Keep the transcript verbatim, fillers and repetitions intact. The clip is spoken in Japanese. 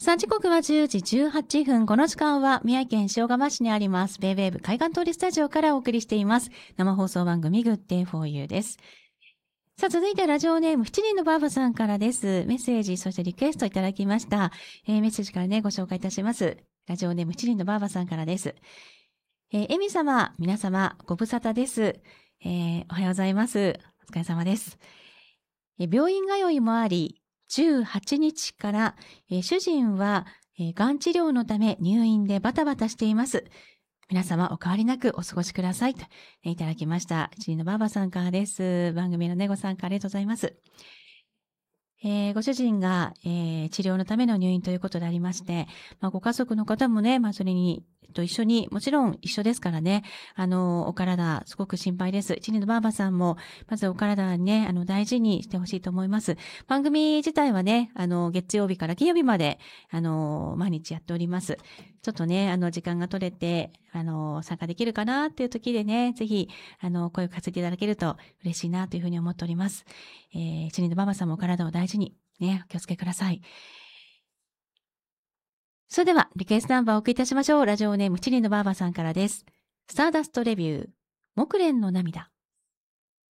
さあ、時刻はじゅうじじゅうはっぷん。この時間は宮城県塩釜市にありますベイウェーブ海岸通りスタジオからお送りしています。生放送番組グッデイフォーユーです。さあ、続いてラジオネーム七人のばあばさんからです。メッセージ、そしてリクエストいただきました。えー、メッセージからね、ご紹介いたします。ラジオネーム七人のばあばさんからです。えー、エミ様、皆様、ご無沙汰です。えー、おはようございます。お疲れ様です。えー、病院通いもあり、じゅうはちにちから、えー、主人は、えー、がん治療のため入院でバタバタしています。皆様お変わりなくお過ごしくださいと、えー、いただきました。七人のばあばさんからです。番組のねご参加ありがとうございます。えー、ご主人が、えー、治療のための入院ということでありまして、まあ、ご家族の方もね、まあ、それに、と一緒に、もちろん一緒ですからね、あの、お体、すごく心配です。一人のばあばさんも、まずお体ね、あの、大事にしてほしいと思います。番組自体はね、あの、月曜日から金曜日まで、あの、毎日やっております。ちょっとね、あの、時間が取れて、あの、参加できるかなっていう時でね、ぜひ、あの、声をかけていただけると嬉しいなというふうに思っております。えー、一人のばあばさんもお体を大事に、ね、お気をつけください。それでは、リクエストナンバーをお送りいたしましょう。ラジオネーム七人のばあばさんからです。スターダストレビュー、木蓮の涙。